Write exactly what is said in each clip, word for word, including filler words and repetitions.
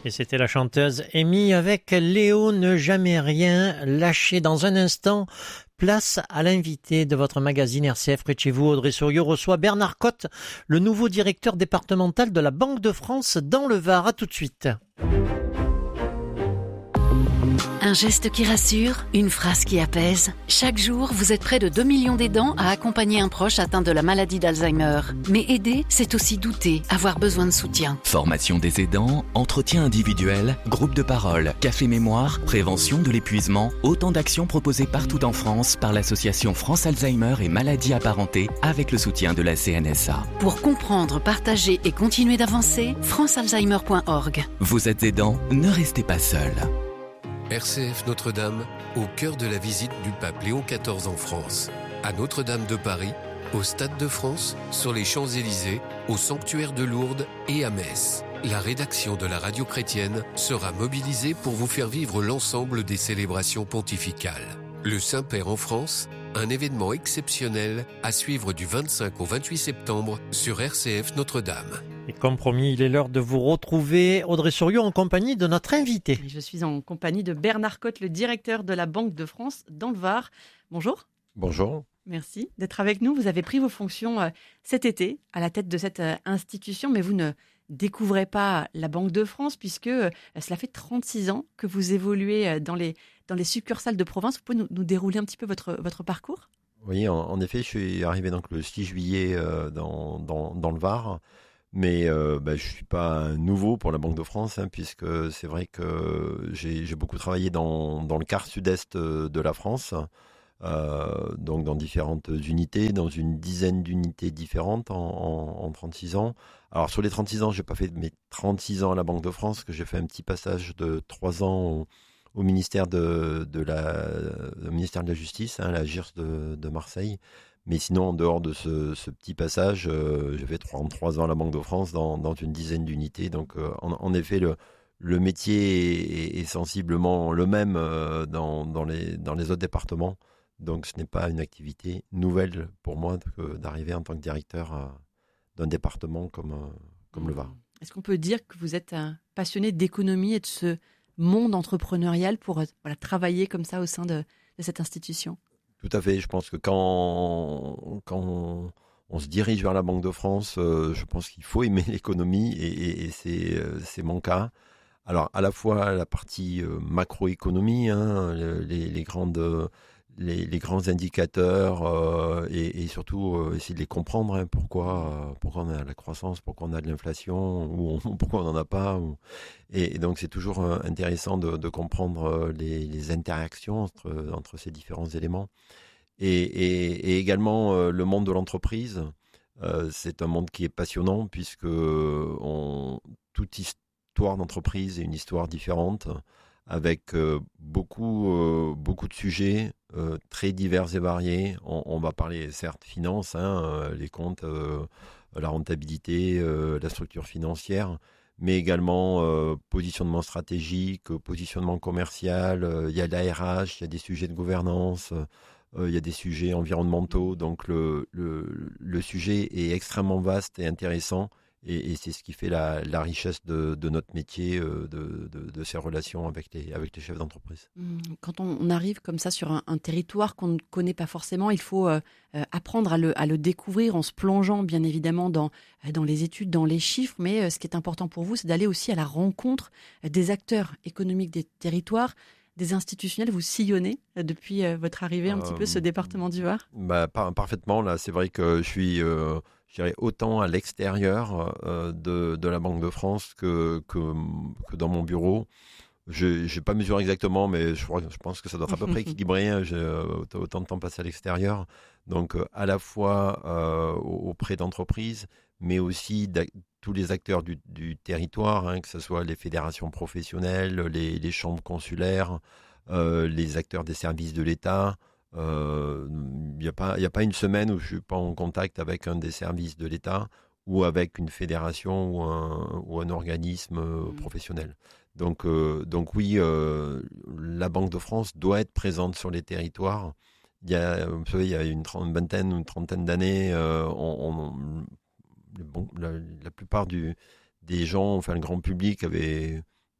Et c'était la chanteuse Amy avec Léo, ne jamais rien lâcher. Dans un instant, place à l'invité de votre magazine R C F près de chez vous. Audrey Souriau reçoit Bernard Cotte, le nouveau directeur départemental de la Banque de France dans le Var. À tout de suite. Un geste qui rassure, une phrase qui apaise. Chaque jour, vous êtes près de deux millions d'aidants à accompagner un proche atteint de la maladie d'Alzheimer. Mais aider, c'est aussi douter, avoir besoin de soutien. Formation des aidants, entretien individuel, groupe de parole, café mémoire, prévention de l'épuisement, autant d'actions proposées partout en France par l'association France Alzheimer et maladies apparentées avec le soutien de la C N S A. Pour comprendre, partager et continuer d'avancer, france alzheimer point org. Vous êtes aidant, ne restez pas seul. R C F Notre-Dame, au cœur de la visite du pape Léon quatorze en France. À Notre-Dame de Paris, au Stade de France, sur les Champs-Élysées, au sanctuaire de Lourdes et à Metz. La rédaction de la radio chrétienne sera mobilisée pour vous faire vivre l'ensemble des célébrations pontificales. Le Saint-Père en France, un événement exceptionnel à suivre du vingt-cinq au vingt-huit septembre sur R C F Notre-Dame. Et comme promis, il est l'heure de vous retrouver, Audrey Souriau, en compagnie de notre invité. Je suis en compagnie de Bernard Cotte, le directeur de la Banque de France dans le Var. Bonjour. Bonjour. Merci d'être avec nous. Vous avez pris vos fonctions euh, cet été à la tête de cette euh, institution, mais vous ne découvrez pas la Banque de France puisque euh, cela fait trente-six ans que vous évoluez euh, dans les, dans les succursales de province. Vous pouvez nous, nous dérouler un petit peu votre, votre parcours ? Oui, en, en effet, je suis arrivé donc le six juillet euh, dans, dans, dans le Var. Mais euh, bah, je ne suis pas nouveau pour la Banque de France, hein, puisque c'est vrai que j'ai, j'ai beaucoup travaillé dans, dans le quart sud-est de la France, euh, donc dans différentes unités, dans une dizaine d'unités différentes en, en, en trente-six ans. Alors sur les trente-six ans, je n'ai pas fait mes trente-six ans à la Banque de France, que j'ai fait un petit passage de trois ans au, au ministère, de, de la, au ministère de la Justice, hein, la G I R S de, de Marseille. Mais sinon, en dehors de ce, ce petit passage, euh, j'ai fait trente-trois ans à la Banque de France dans, dans une dizaine d'unités. Donc, euh, en, en effet, le, le métier est, est sensiblement le même euh, dans, dans, les, dans les autres départements. Donc, ce n'est pas une activité nouvelle pour moi que d'arriver en tant que directeur euh, d'un département comme, euh, comme le Var. Est-ce qu'on peut dire que vous êtes un passionné d'économie et de ce monde entrepreneurial pour euh, voilà, travailler comme ça au sein de, de cette institution ? Tout à fait. Je pense que quand, quand on, on se dirige vers la Banque de France, euh, je pense qu'il faut aimer l'économie et, et, et c'est, euh, c'est mon cas. Alors, à la fois la partie euh, macroéconomie, hein, les, les, grandes, les, les grands indicateurs euh, et, et surtout euh, essayer de les comprendre. Hein, pourquoi, euh, pourquoi on a la croissance, pourquoi on a de l'inflation, ou on, pourquoi on n'en a pas. Ou, et, et donc, c'est toujours euh, intéressant de, de comprendre les, les interactions entre, entre ces différents éléments. Et, et, et également euh, le monde de l'entreprise, euh, c'est un monde qui est passionnant puisque on, toute histoire d'entreprise est une histoire différente avec euh, beaucoup, euh, beaucoup de sujets euh, très divers et variés. On, on va parler certes finance, hein, euh, les comptes, euh, la rentabilité, euh, la structure financière, mais également euh, positionnement stratégique, positionnement commercial, euh, il y a la R H, il y a des sujets de gouvernance, il euh, y a des sujets environnementaux, donc le, le, le sujet est extrêmement vaste et intéressant et, et c'est ce qui fait la, la richesse de, de notre métier, euh, de, de, de ces relations avec les, avec les chefs d'entreprise. Quand on arrive comme ça sur un, un territoire qu'on ne connaît pas forcément, il faut euh, apprendre à le, à le découvrir en se plongeant bien évidemment dans, dans les études, dans les chiffres, mais euh, ce qui est important pour vous, c'est d'aller aussi à la rencontre des acteurs économiques des territoires, des institutionnels. Vous sillonnez depuis euh, votre arrivée un euh, petit peu ce département du Var ? Bah, par, parfaitement, là, c'est vrai que je suis, euh, je dirais, autant à l'extérieur euh, de, de la Banque de France que, que, que dans mon bureau. Je n'ai pas mesuré exactement, mais je, crois, je pense que ça doit être à peu près équilibré. Hein. J'ai euh, autant de temps passé à l'extérieur. Donc, euh, à la fois euh, auprès d'entreprises, mais aussi tous les acteurs du, du territoire, hein, que ce soit les fédérations professionnelles, les, les chambres consulaires, euh, les acteurs des services de l'État. Il euh, n'y a pas, y a pas une semaine où je ne suis pas en contact avec un des services de l'État ou avec une fédération ou un, ou un organisme mmh. professionnel. Donc, euh, donc oui, euh, la Banque de France doit être présente sur les territoires. Il y a, vous savez, il y a une, trentaine, une vingtaine ou une trentaine d'années, euh, on, on, bon, la, la plupart du, des gens, enfin le grand public, avait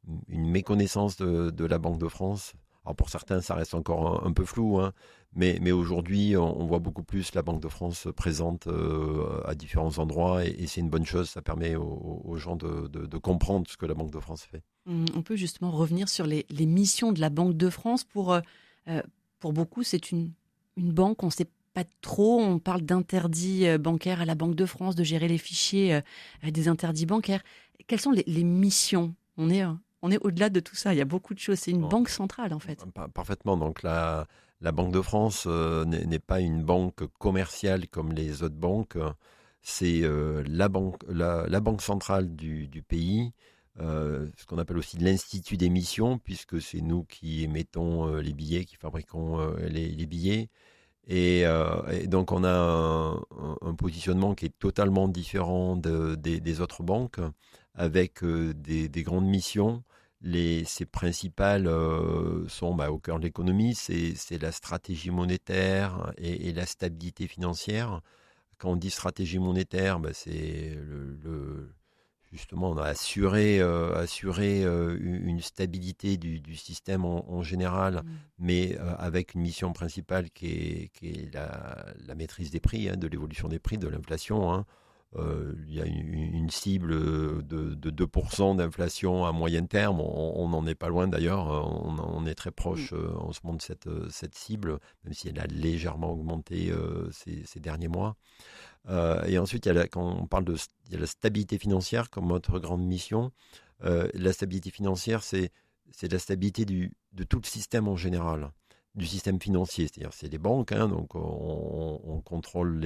une méconnaissance de, de la Banque de France. Alors pour certains, ça reste encore un, un peu flou, hein, mais, mais aujourd'hui, on, on voit beaucoup plus la Banque de France présente euh, à différents endroits, et, et c'est une bonne chose. Ça permet aux, aux gens de, de, de comprendre ce que la Banque de France fait. On peut justement revenir sur les, les missions de la Banque de France. Pour, euh, pour beaucoup, c'est une, une banque, on ne sait pas trop. On parle d'interdits bancaires à la Banque de France, de gérer les fichiers euh, des interdits bancaires. Quelles sont les, les missions ? On est, on est au-delà de tout ça. Il y a beaucoup de choses. C'est une bon, banque centrale, en fait. Parfaitement. Donc, la, la Banque de France euh, n'est, n'est pas une banque commerciale comme les autres banques. C'est euh, la, banque, la, la banque centrale du, du pays. Euh, ce qu'on appelle aussi l'Institut d'émission, puisque c'est nous qui émettons euh, les billets, qui fabriquons euh, les, les billets. Et, euh, et donc, on a un, un, un positionnement qui est totalement différent de, des, des autres banques, avec euh, des, des grandes missions. Les, ces principales euh, sont bah, au cœur de l'économie, c'est, c'est la stratégie monétaire et, et la stabilité financière. Quand on dit stratégie monétaire, bah, c'est le... le Justement, on a assuré, euh, assuré euh, une stabilité du, du système en, en général, mmh. mais euh, avec une mission principale qui est, qui est la, la maîtrise des prix, hein, de l'évolution des prix, de l'inflation. Hein. Euh, il y a une, une cible de, de deux pour cent d'inflation à moyen terme. On n'en est pas loin d'ailleurs. On, on est très proche mmh. euh, en ce moment de cette, cette cible, même si elle a légèrement augmenté euh, ces, ces derniers mois. Euh, et ensuite, il y a la, quand on parle de il y a la stabilité financière comme notre grande mission. Euh, la stabilité financière, c'est, c'est la stabilité du, de tout le système en général, du système financier. C'est-à-dire, c'est les banques, hein, donc on, on contrôle les